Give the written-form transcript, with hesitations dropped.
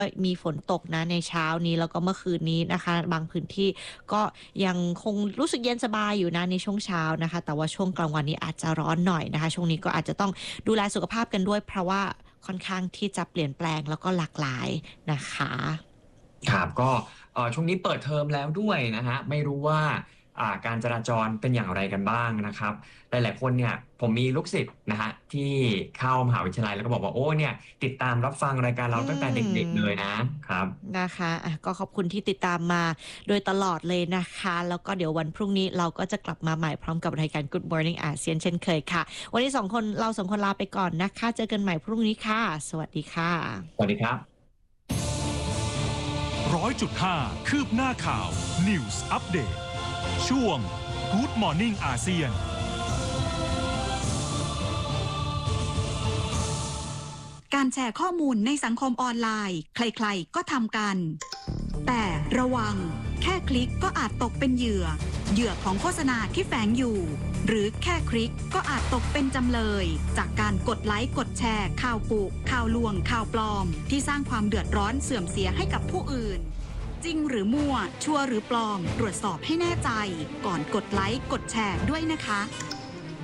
มีฝนตกนะในเช้านี้แล้วก็เมื่อคืนนี้นะคะบางพื้นที่ก็ยังคงรู้สึกเย็นสบายอยู่นะในช่วงเช้านะคะแต่ว่าช่วงกลางวันนี้อาจจะร้อนหน่อยนะคะช่วงนี้ก็อาจจะต้องดูแลสุขภาพกันด้วยเพราะว่าค่อนข้างที่จะเปลี่ยนแปลงแล้วก็หลากหลายนะคะครับก็ช่วงนี้เปิดเทอมแล้วด้วยนะฮะไม่รู้ว่าการจราจรเป็นอย่างไรกันบ้างนะครับหลายๆคนเนี่ยผมมีลูกศิษย์นะฮะที่เข้ามหาวิทยาลัยแล้วก็บอกว่าโอ้เนี่ยติดตามรับฟังรายการเราอืตั้งแต่เด็กๆเลยมนะครับนะคะก็ขอบคุณที่ติดตามมาโดยตลอดเลยนะคะแล้วก็เดี๋ยววันพรุ่งนี้เราก็จะกลับมาใหม่พร้อมกับรายการ Good Morning อาเซียนเช่นเคยค่ะวันนี้เราสองคนลาไปก่อนนะคะเจอกันใหม่พรุ่งนี้ค่ะสวัสดีค่ะสวัสดีครับ 100.5คืบหน้าข่าว News Update ช่วง Good Morning อาเซียนการแชร์ข้อมูลในสังคมออนไลน์ใครๆก็ทำกันแต่ระวังแค่คลิกก็อาจตกเป็นเหยื่อของโฆษณาที่แฝงอยู่หรือแค่คลิกก็อาจตกเป็นจำเลยจากการกดไลค์กดแชร์ข่าวกุข่าวลวงข่าวปลอมที่สร้างความเดือดร้อนเสื่อมเสียให้กับผู้อื่นจริงหรือมั่วชัวร์หรือปลอมตรวจสอบให้แน่ใจก่อนกดไลค์กดแชร์ด้วยนะคะ